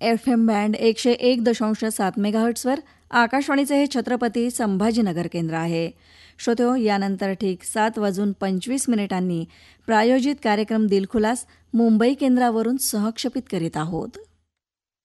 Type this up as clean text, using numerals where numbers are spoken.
FM band 101.7 मेगाहर्ट्झवर आकाशवाणीचे हे छत्रपती संभाजीनगर केंद्र आहे. श्रोत्यो, यानंतर ठीक 7:25 प्रायोजित कार्यक्रम दिलखुलास मुंबई केंद्रावरून सहक्षेपित करीत आहोत.